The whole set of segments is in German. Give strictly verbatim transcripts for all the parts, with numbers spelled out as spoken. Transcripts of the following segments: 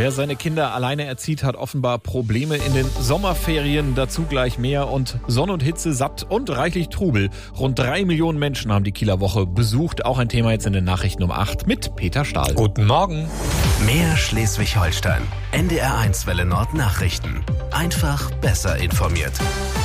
Wer seine Kinder alleine erzieht, hat offenbar Probleme in den Sommerferien. Dazu gleich mehr und Sonne und Hitze, satt und reichlich Trubel. Rund drei Millionen Menschen haben die Kieler Woche besucht. Auch ein Thema jetzt in den Nachrichten um acht mit Peter Stahl. Guten Morgen. Mehr Schleswig-Holstein. N D R eins Welle Nord Nachrichten. Einfach besser informiert.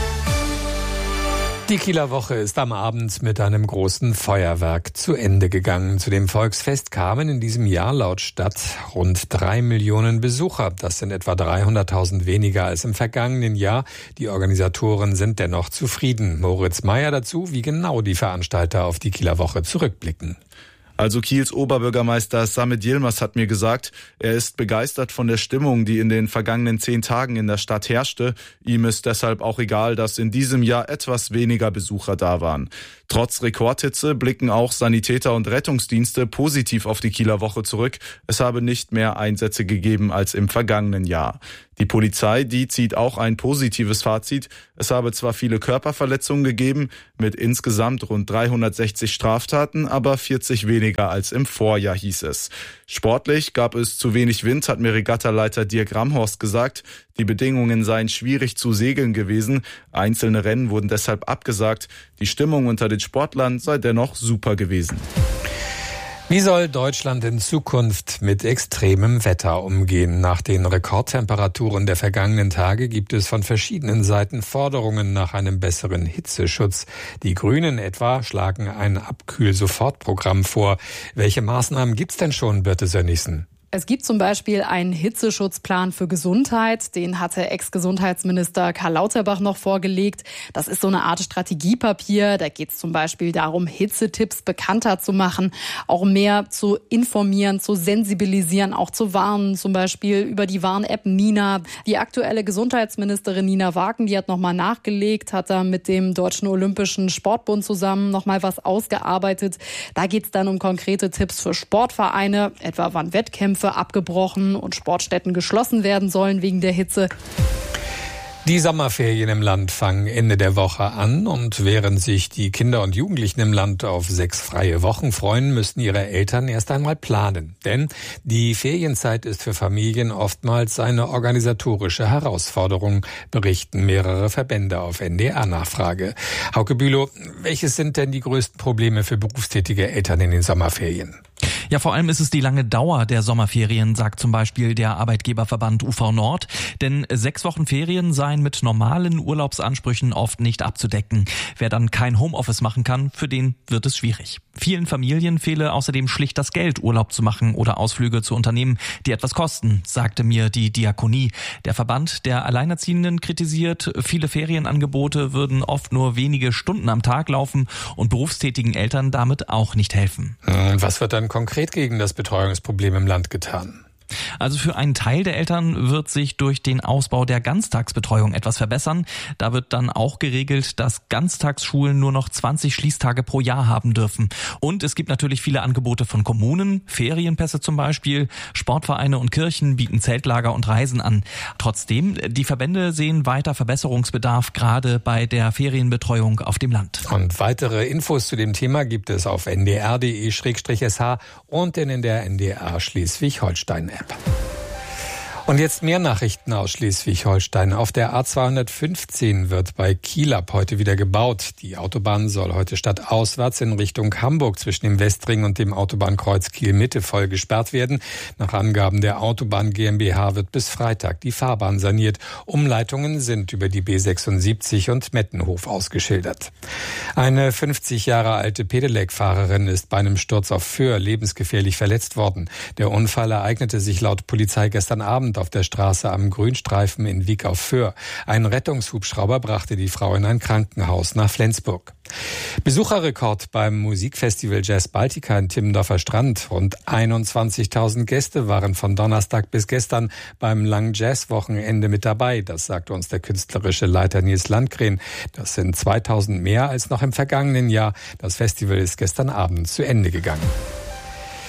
Die Kieler Woche ist am Abend mit einem großen Feuerwerk zu Ende gegangen. Zu dem Volksfest kamen in diesem Jahr laut Stadt rund drei Millionen Besucher. Das sind etwa dreihunderttausend weniger als im vergangenen Jahr. Die Organisatoren sind dennoch zufrieden. Moritz Meyer dazu, wie genau die Veranstalter auf die Kieler Woche zurückblicken. Also Kiels Oberbürgermeister Samet Yilmaz hat mir gesagt, er ist begeistert von der Stimmung, die in den vergangenen zehn Tagen in der Stadt herrschte. Ihm ist deshalb auch egal, dass in diesem Jahr etwas weniger Besucher da waren. Trotz Rekordhitze blicken auch Sanitäter und Rettungsdienste positiv auf die Kieler Woche zurück. Es habe nicht mehr Einsätze gegeben als im vergangenen Jahr. Die Polizei, die zieht auch ein positives Fazit. Es habe zwar viele Körperverletzungen gegeben, mit insgesamt rund dreihundertsechzig Straftaten, aber vierzig weniger als im Vorjahr, hieß es. Sportlich gab es zu wenig Wind, hat mir Regattaleiter Dirk Ramhorst gesagt. Die Bedingungen seien schwierig zu segeln gewesen. Einzelne Rennen wurden deshalb abgesagt. Die Stimmung unter den Sportlern sei dennoch super gewesen. Wie soll Deutschland in Zukunft mit extremem Wetter umgehen? Nach den Rekordtemperaturen der vergangenen Tage gibt es von verschiedenen Seiten Forderungen nach einem besseren Hitzeschutz. Die Grünen etwa schlagen ein Abkühl-Sofortprogramm vor. Welche Maßnahmen gibt's denn schon, Birte Sönnigsen? Es gibt zum Beispiel einen Hitzeschutzplan für Gesundheit. Den hatte Ex-Gesundheitsminister Karl Lauterbach noch vorgelegt. Das ist so eine Art Strategiepapier. Da geht es zum Beispiel darum, Hitzetipps bekannter zu machen, auch mehr zu informieren, zu sensibilisieren, auch zu warnen. Zum Beispiel über die Warn-App Nina. Die aktuelle Gesundheitsministerin Nina Wagen, die hat nochmal nachgelegt, hat da mit dem Deutschen Olympischen Sportbund zusammen nochmal was ausgearbeitet. Da geht es dann um konkrete Tipps für Sportvereine, etwa wann Wettkämpfe abgebrochen und Sportstätten geschlossen werden sollen wegen der Hitze. Die Sommerferien im Land fangen Ende der Woche an und während sich die Kinder und Jugendlichen im Land auf sechs freie Wochen freuen, müssen ihre Eltern erst einmal planen. Denn die Ferienzeit ist für Familien oftmals eine organisatorische Herausforderung, berichten mehrere Verbände auf N D R-Nachfrage. Hauke Bülow, welches sind denn die größten Probleme für berufstätige Eltern in den Sommerferien? Ja, vor allem ist es die lange Dauer der Sommerferien, sagt zum Beispiel der Arbeitgeberverband U V Nord. Denn sechs Wochen Ferien seien mit normalen Urlaubsansprüchen oft nicht abzudecken. Wer dann kein Homeoffice machen kann, für den wird es schwierig. Vielen Familien fehle außerdem schlicht das Geld, Urlaub zu machen oder Ausflüge zu unternehmen, die etwas kosten, sagte mir die Diakonie. Der Verband der Alleinerziehenden kritisiert, viele Ferienangebote würden oft nur wenige Stunden am Tag laufen und berufstätigen Eltern damit auch nicht helfen. Was wird dann konkret gegen das Betreuungsproblem im Land getan? Also für einen Teil der Eltern wird sich durch den Ausbau der Ganztagsbetreuung etwas verbessern. Da wird dann auch geregelt, dass Ganztagsschulen nur noch zwanzig Schließtage pro Jahr haben dürfen. Und es gibt natürlich viele Angebote von Kommunen, Ferienpässe zum Beispiel. Sportvereine und Kirchen bieten Zeltlager und Reisen an. Trotzdem, die Verbände sehen weiter Verbesserungsbedarf, gerade bei der Ferienbetreuung auf dem Land. Und weitere Infos zu dem Thema gibt es auf n d r punkt d e slash s h und in der N D R Schleswig-Holstein App. Und jetzt mehr Nachrichten aus Schleswig-Holstein. Auf der A zweihundertfünfzehn wird bei Kiel ab heute wieder gebaut. Die Autobahn soll heute stadtauswärts in Richtung Hamburg zwischen dem Westring und dem Autobahnkreuz Kiel-Mitte voll gesperrt werden. Nach Angaben der Autobahn GmbH wird bis Freitag die Fahrbahn saniert. Umleitungen sind über die B sechsundsiebzig und Mettenhof ausgeschildert. Eine fünfzig Jahre alte Pedelec-Fahrerin ist bei einem Sturz auf Föhr lebensgefährlich verletzt worden. Der Unfall ereignete sich laut Polizei gestern Abend auf der Straße am Grünstreifen in Wiek auf Föhr. Ein Rettungshubschrauber brachte die Frau in ein Krankenhaus nach Flensburg. Besucherrekord beim Musikfestival Jazz Baltica in Timmendorfer Strand. Rund einundzwanzigtausend Gäste waren von Donnerstag bis gestern beim langen Jazzwochenende mit dabei. Das sagt uns der künstlerische Leiter Nils Landgren. Das sind zweitausend mehr als noch im vergangenen Jahr. Das Festival ist gestern Abend zu Ende gegangen.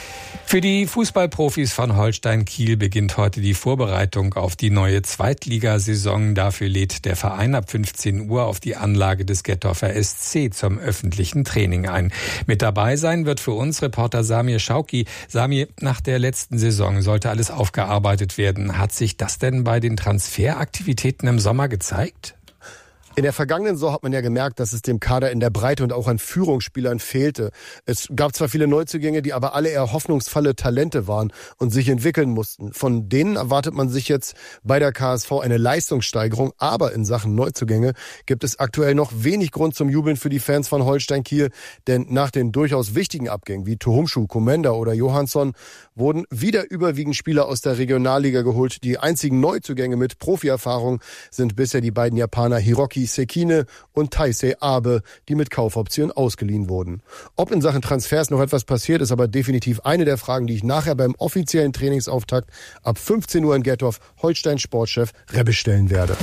Für die Fußballprofis von Holstein Kiel beginnt heute die Vorbereitung auf die neue Zweitligasaison. Dafür lädt der Verein ab fünfzehn Uhr auf die Anlage des Gettorfer S C zum öffentlichen Training ein. Mit dabei sein wird für uns Reporter Samir Schauki. Samir, nach der letzten Saison sollte alles aufgearbeitet werden. Hat sich das denn bei den Transferaktivitäten im Sommer gezeigt? In der vergangenen Saison hat man ja gemerkt, dass es dem Kader in der Breite und auch an Führungsspielern fehlte. Es gab zwar viele Neuzugänge, die aber alle eher hoffnungsvolle Talente waren und sich entwickeln mussten. Von denen erwartet man sich jetzt bei der K S V eine Leistungssteigerung. Aber in Sachen Neuzugänge gibt es aktuell noch wenig Grund zum Jubeln für die Fans von Holstein Kiel. Denn nach den durchaus wichtigen Abgängen wie Tuhumschu, Komenda oder Johansson wurden wieder überwiegend Spieler aus der Regionalliga geholt. Die einzigen Neuzugänge mit Profierfahrung sind bisher die beiden Japaner Hiroki Sekine und Taisei Abe, die mit Kaufoption ausgeliehen wurden. Ob in Sachen Transfers noch etwas passiert, ist aber definitiv eine der Fragen, die ich nachher beim offiziellen Trainingsauftakt ab fünfzehn Uhr in Gettorf Holstein Sportchef Rebbe stellen werde.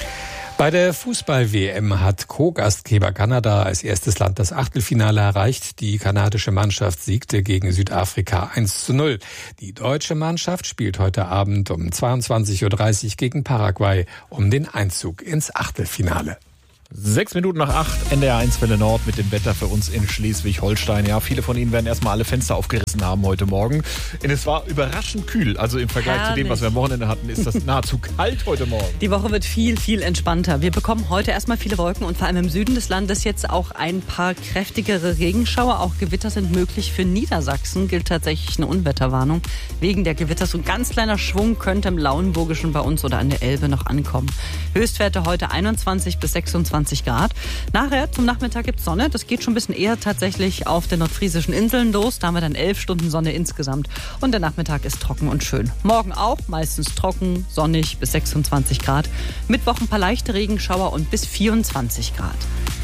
Bei der Fußball-W M hat Co-Gastgeber Kanada als erstes Land das Achtelfinale erreicht. Die kanadische Mannschaft siegte gegen Südafrika eins zu null. Die deutsche Mannschaft spielt heute Abend um zweiundzwanzig Uhr dreißig gegen Paraguay um den Einzug ins Achtelfinale. Sechs Minuten nach acht, N D R eins Welle Nord mit dem Wetter für uns in Schleswig-Holstein. Ja, viele von Ihnen werden erstmal alle Fenster aufgerissen haben heute Morgen. Und es war überraschend kühl. Also im Vergleich Herrlich. zu dem, was wir am Wochenende hatten, ist das nahezu kalt heute Morgen. Die Woche wird viel, viel entspannter. Wir bekommen heute erstmal viele Wolken und vor allem im Süden des Landes jetzt auch ein paar kräftigere Regenschauer. Auch Gewitter sind möglich. Für Niedersachsen gilt tatsächlich eine Unwetterwarnung. Wegen der Gewitter so ein ganz kleiner Schwung könnte im Lauenburgischen bei uns oder an der Elbe noch ankommen. Höchstwerte heute einundzwanzig bis sechsundzwanzig Grad. Nachher zum Nachmittag gibt es Sonne. Das geht schon ein bisschen eher tatsächlich auf den nordfriesischen Inseln los. Da haben wir dann elf Stunden Sonne insgesamt. Und der Nachmittag ist trocken und schön. Morgen auch meistens trocken, sonnig bis sechsundzwanzig Grad. Mittwoch ein paar leichte Regenschauer und bis vierundzwanzig Grad.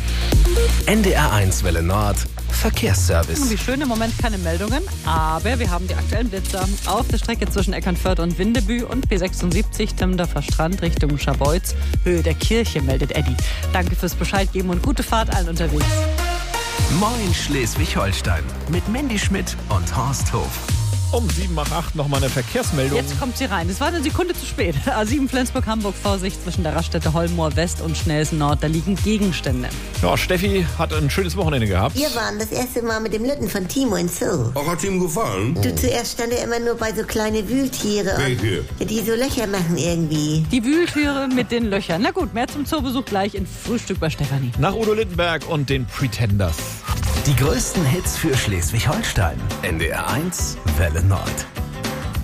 N D R eins Welle Nord Verkehrsservice. Wie schön, im Moment keine Meldungen, aber wir haben die aktuellen Blitzer auf der Strecke zwischen Eckernförde und Windebü und B sechsundsiebzig Timmendorfer Strand Richtung Scharbeutz. Höhe der Kirche, meldet Eddie. Danke fürs Bescheid geben und gute Fahrt allen unterwegs. Moin Schleswig-Holstein mit Mandy Schmidt und Horst Hof. Um sieben nach acht nochmal eine Verkehrsmeldung. Jetzt kommt sie rein. Es war eine Sekunde zu spät. A sieben Flensburg-Hamburg, Vorsicht zwischen der Raststätte Holmoor West und Schnelsen Nord. Da liegen Gegenstände. Ja, Steffi hat ein schönes Wochenende gehabt. Wir waren das erste Mal mit dem Lütten von Timo in Zoo. Auch hat ihm gefallen? Du, zuerst stand er immer nur bei so kleine Wühltiere. Welche? Die so Löcher machen irgendwie. Die Wühltiere mit den Löchern. Na gut, mehr zum Zoobesuch gleich in Frühstück bei Stefanie. Nach Udo Lindenberg und den Pretenders. Die größten Hits für Schleswig-Holstein. N D R eins Welle Nord.